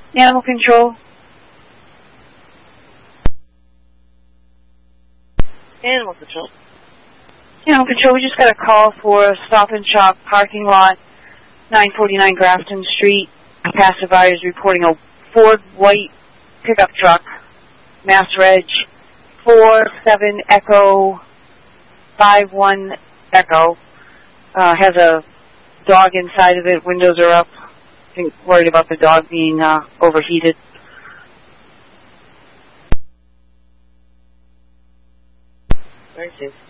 Animal control. Animal control. Animal control, we just got a call for a Stop and Shop parking lot, 949 Grafton Street. A passerby is reporting a Ford white pickup truck, Mass Reg 47 Echo 51 Echo. Has a dog inside of it. Windows are up. I think worried about the dog being overheated. Thank you.